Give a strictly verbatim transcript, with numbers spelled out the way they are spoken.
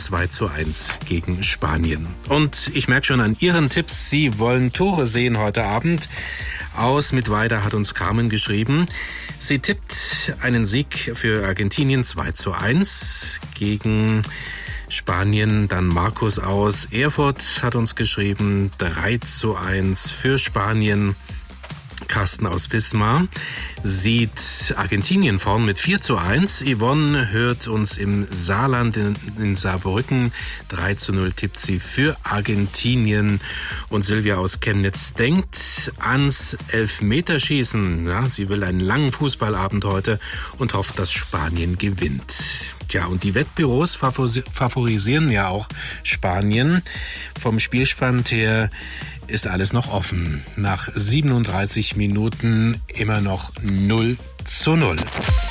zwei zu eins gegen Spanien. Und ich merke schon an Ihren Tipps, Sie wollen Tore sehen heute Abend. Aus Mittweida hat uns Carmen geschrieben. Sie tippt einen Sieg für Argentinien zwei zu eins gegen Spanien. Dann Markus aus Erfurt hat uns geschrieben drei zu eins für Spanien. Carsten aus Wismar sieht Argentinien vorn mit vier zu eins. Yvonne hört uns im Saarland, in, in Saarbrücken. drei zu null tippt sie für Argentinien. Und Silvia aus Chemnitz denkt ans Elfmeterschießen. Ja, sie will einen langen Fußballabend heute und hofft, dass Spanien gewinnt. Tja, und die Wettbüros favorisieren ja auch Spanien. Vom Spielstand her ist alles noch offen. Nach siebenunddreißig Minuten immer noch null zu null.